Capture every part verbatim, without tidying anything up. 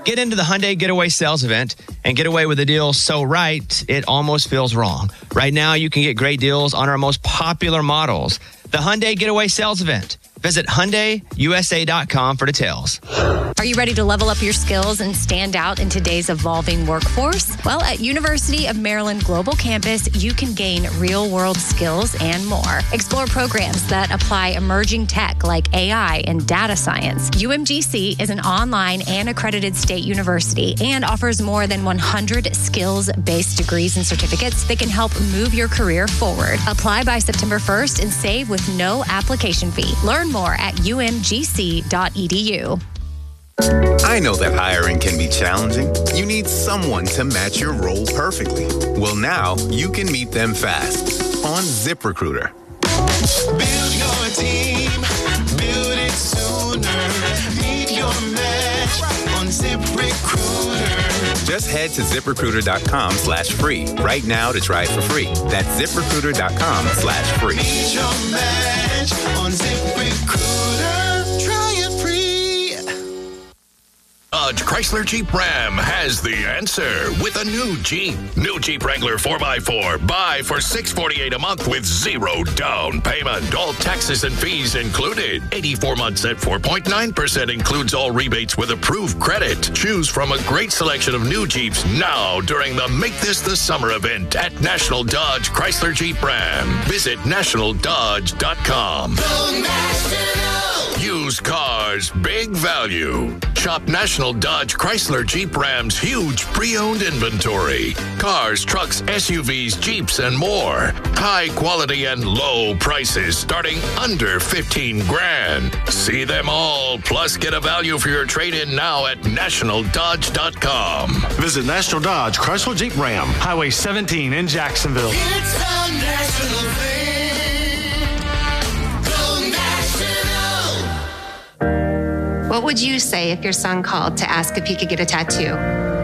Get into the Hyundai Getaway Sales Event and get away with a deal so right, it almost feels wrong. Right now, you can get great deals on our most popular models. The Hyundai Getaway Sales Event. Visit Hyundai U S A dot com for details. Are you ready to level up your skills and stand out in today's evolving workforce? Well, at University of Maryland Global Campus, you can gain real-world skills and more. Explore programs that apply emerging tech like A I and data science. U M G C is an online and accredited state university and offers more than one hundred skills-based degrees and certificates that can help move your career forward. Apply by September first and save with no application fee. Learn more at U M G C dot E D U. I know that hiring can be challenging. You need someone to match your role perfectly. Well, now you can meet them fast on ZipRecruiter. Build your team, build it sooner. Meet your match on ZipRecruiter. Just head to ZipRecruiter.com slash free right now to try it for free. That's ZipRecruiter.com slash free. Meet your match on ZipRecruiter. Try it free. Dodge Chrysler Jeep Ram has the answer with a new Jeep. New Jeep Wrangler four by four. Buy for six hundred forty-eight dollars a month with zero down payment. All taxes and fees included. eighty-four months at four point nine percent includes all rebates with approved credit. Choose from a great selection of new Jeeps now during the Make This the Summer event at National Dodge Chrysler Jeep Ram. Visit national dodge dot com. Go National! Used cars, big value. Shop National Dodge Chrysler Jeep Ram's huge pre-owned inventory. Cars, trucks, S U Vs, Jeeps, and more. High quality and low prices starting under fifteen grand. See them all, plus get a value for your trade-in now at national dodge dot com. Visit National Dodge Chrysler Jeep Ram, Highway seventeen in Jacksonville. It's a national thing. Go National! What would you say if your son called to ask if he could get a tattoo?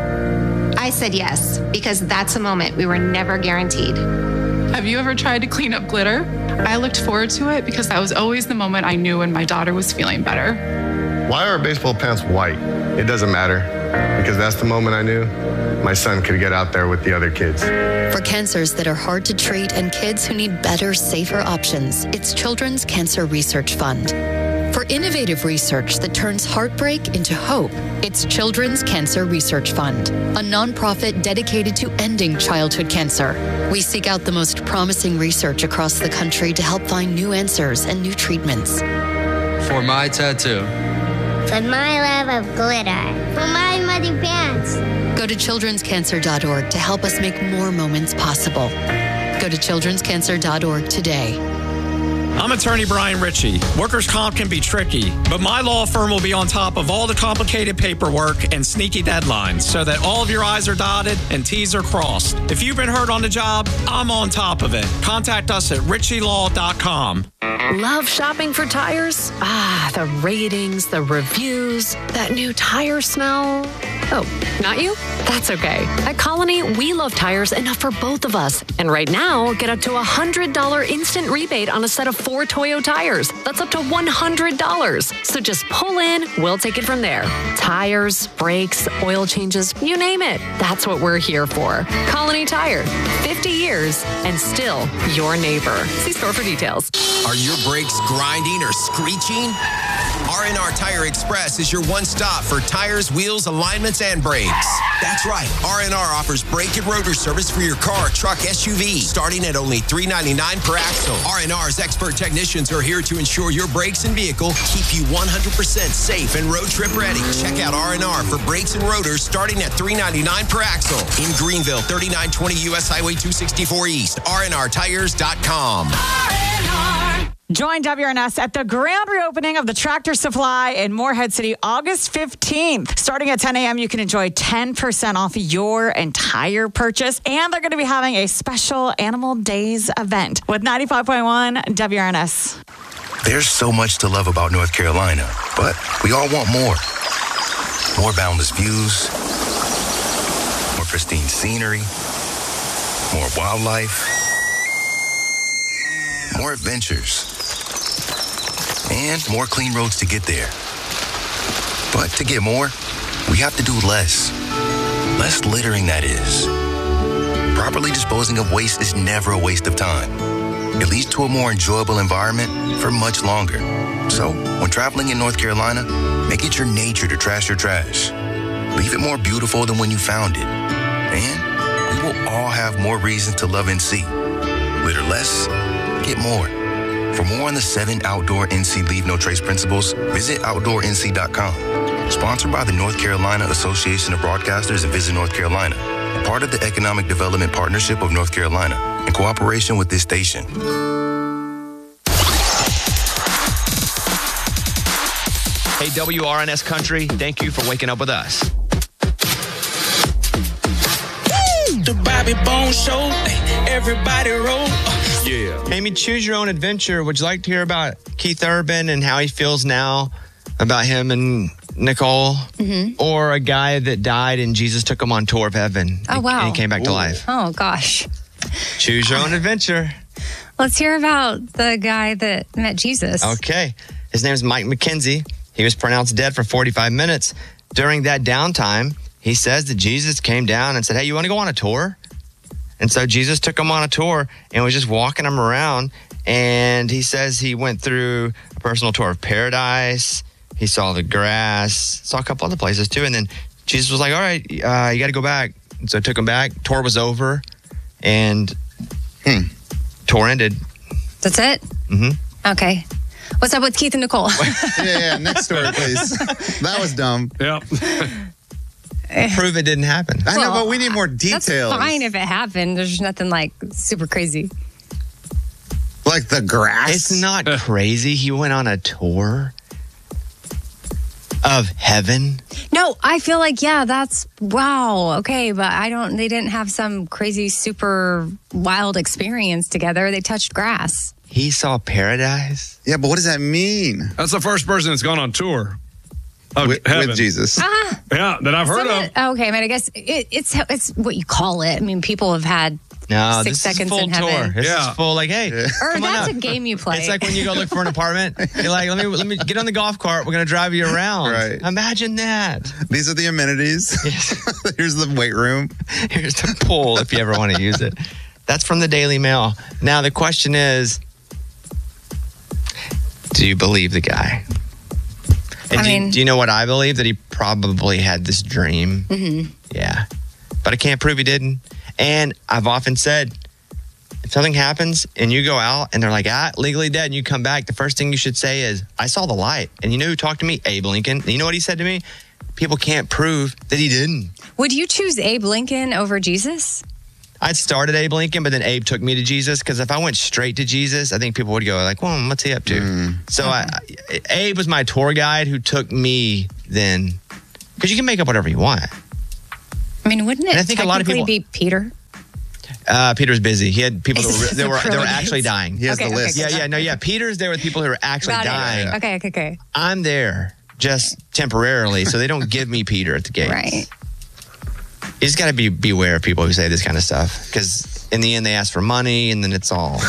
I said yes, because that's a moment we were never guaranteed. Have you ever tried to clean up glitter? I looked forward to it because that was always the moment I knew when my daughter was feeling better. Why are baseball pants white? It doesn't matter, because that's the moment I knew my son could get out there with the other kids. For cancers that are hard to treat and kids who need better, safer options, it's Children's Cancer Research Fund. For innovative research that turns heartbreak into hope, it's Children's Cancer Research Fund, a nonprofit dedicated to ending childhood cancer. We seek out the most promising research across the country to help find new answers and new treatments. For my tattoo. For my love of glitter. For my muddy pants. Go to children's cancer dot org to help us make more moments possible. Go to children's cancer dot org today. I'm attorney Brian Ritchie. Workers' comp can be tricky, but my law firm will be on top of all the complicated paperwork and sneaky deadlines so that all of your I's are dotted and T's are crossed. If you've been hurt on the job, I'm on top of it. Contact us at ritchie law dot com. Love shopping for tires? Ah, the ratings, the reviews, that new tire smell. Oh, not you? That's okay. At Colony, we love tires enough for both of us. And right now, get up to a one hundred dollars instant rebate on a set of four Toyo tires. That's up to one hundred dollars. So just pull in, we'll take it from there. Tires, brakes, oil changes, you name it. That's what we're here for. Colony Tire. fifty years and still your neighbor. See store for details. Are your brakes grinding or screeching? R and R Tire Express is your one-stop for tires, wheels, alignments, and brakes. That's right. R and R offers brake and rotor service for your car, truck, S U V, starting at only three dollars and ninety-nine cents per axle. R and R's expert technicians are here to ensure your brakes and vehicle keep you one hundred percent safe and road trip ready. Check out R and R for brakes and rotors starting at three dollars and ninety-nine cents per axle. In Greenville, thirty-nine twenty U S Highway two sixty-four East, R and R tires dot com. R and R. Join W R N S at the grand reopening of the Tractor Supply in Morehead City, August fifteenth. Starting at ten a.m., you can enjoy ten percent off your entire purchase. And they're going to be having a special Animal Days event with ninety-five point one W R N S. There's so much to love about North Carolina, but we all want more. More boundless views, more pristine scenery, more wildlife, more adventures, and more clean roads to get there. But to get more, we have to do less. Less littering, that is. Properly disposing of waste is never a waste of time. It leads to a more enjoyable environment for much longer. So, when traveling in North Carolina, make it your nature to trash your trash. Leave it more beautiful than when you found it. And we will all have more reasons to love N C. Litter less, get more. For more on the seven outdoor N C Leave No Trace principles, visit outdoor N C dot com. Sponsored by the North Carolina Association of Broadcasters and Visit North Carolina. Part of the Economic Development Partnership of North Carolina in cooperation with this station. Hey, W R N S Country, thank you for waking up with us. The Bobby Bone Show, everybody roll. Yeah. Amy, choose your own adventure. Would you like to hear about Keith Urban and how he feels now about him and Nicole? Mm-hmm. Or a guy that died and Jesus took him on tour of heaven? Oh, wow. And he came back to life. Oh, gosh. Choose your own adventure. Let's hear about the guy that met Jesus. Okay. His name is Mike McKenzie. He was pronounced dead for forty-five minutes. During that downtime, he says that Jesus came down and said, hey, you want to go on a tour? And so Jesus took him on a tour and was just walking him around. And he says he went through a personal tour of paradise. He saw the grass, saw a couple other places too. And then Jesus was like, all right, uh, you got to go back. And so I took him back. Tour was over. And hmm, tour ended. That's it? Mm-hmm. Okay. What's up with Keith and Nicole? yeah, yeah. Next story, please. That was dumb. Yep. Prove it didn't happen. I Well, know, but we need more details. That's fine if it happened. There's nothing like super crazy. Like the grass. It's not crazy. He went on a tour of heaven. No, I feel like, yeah, that's wow. Okay, but I don't, they didn't have some crazy, super wild experience together. They touched grass. He saw paradise. Yeah, but what does that mean? That's the first person that's gone on tour of With, heaven. with Jesus. Ah. Yeah, that I've heard Some of. of- Okay, I mean, I guess it, it's it's what you call it. I mean, people have had No, six this seconds is full in tour. heaven. This Yeah. is full. Like, hey, Or come on that's up. a game you play. It's like when you go look for an apartment. You're like, let me let me get on the golf cart. We're gonna drive you around. Right. Imagine that. These are the amenities. Here's the weight room. Here's the pool if you ever want to use it. That's from the Daily Mail. Now the question is, do you believe the guy? And I do, you, mean- do you know what I believe? That he probably had this dream. Mm-hmm. Yeah. But I can't prove he didn't. And I've often said, if something happens and you go out and they're like, ah, legally dead, and you come back, the first thing you should say is, I saw the light. And you know who talked to me? Abe Lincoln. And you know what he said to me? People can't prove that he didn't. Would you choose Abe Lincoln over Jesus? I'd started Abe Lincoln, but then Abe took me to Jesus, because if I went straight to Jesus, I think people would go like, well, what's he up to? Mm. So I, I, Abe was my tour guide who took me then, because you can make up whatever you want. I mean, wouldn't it And I think a lot of technically people- be Peter? Uh, Peter was busy. He had people that were, Is they were, they were it actually dying. He has Okay, the okay, list. Yeah, yeah, no, yeah. Peter's there with people who are actually Got it. dying. Okay, okay, okay. I'm there just temporarily, so they don't give me Peter at the gate. Right. You just got to be beware of people who say this kind of stuff, because in the end they ask for money, and then it's all.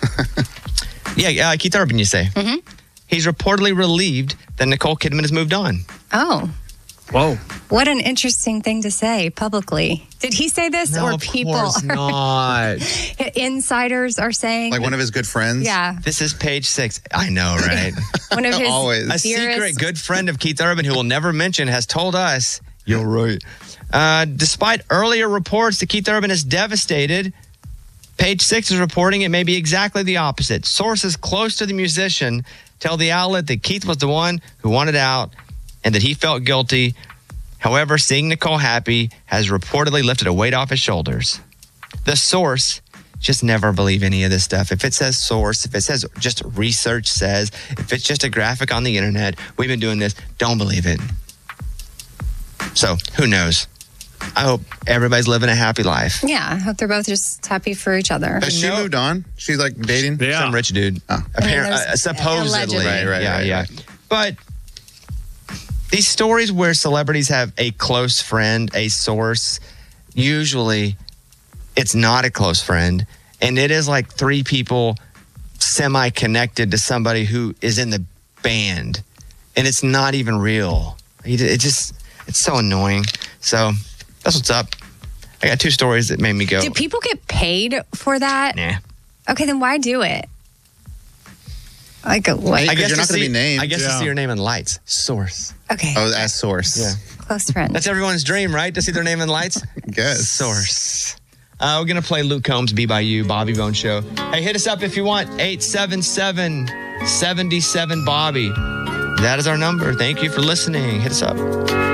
yeah, uh, Keith Urban, you say. Mm-hmm. He's reportedly relieved that Nicole Kidman has moved on. Oh, Whoa. what an interesting thing to say publicly. Did he say this, No, or of people? course not. Insiders are saying. Like one of his good friends. Yeah, This is page six. I know, right? one of his Always. A dearest- secret good friend of Keith Urban, who will never mention, has told us, you're right. Uh, despite earlier reports that Keith Urban is devastated, Page Six is reporting it may be exactly the opposite. Sources close to the musician tell the outlet that Keith was the one who wanted out and that he felt guilty. However, seeing Nicole happy has reportedly lifted a weight off his shoulders. The source, just never believe any of this stuff. If it says source, if it says just research says, if it's just a graphic on the internet, we've been doing this, don't believe it. So, who knows? I hope everybody's living a happy life. Yeah, I hope they're both just happy for each other. Has she moved on? She's like dating? Yeah. Some rich dude. Oh. Apparently, there's- uh, supposedly. allegedly. Right, right, yeah, right, yeah. right. But these stories where celebrities have a close friend, a source, usually it's not a close friend. And it is like three people semi-connected to somebody who is in the band. And it's not even real. It it just, It's so annoying. So that's what's up. I got two stories that made me go. Do people get paid for that? Nah. Okay, then why do it? Like, what? I guess you're not to going to see- be named. I guess to see your name in lights. Source. Okay. Oh, as source. Yeah. Close friends. That's everyone's dream, right? To see their name in lights? Guess. Source. Uh, we're going to play Luke Combs, Be By You, Bobby Bone Show. Hey, hit us up if you want. eight seven seven, seven seven, Bobby. That is our number. Thank you for listening. Hit us up.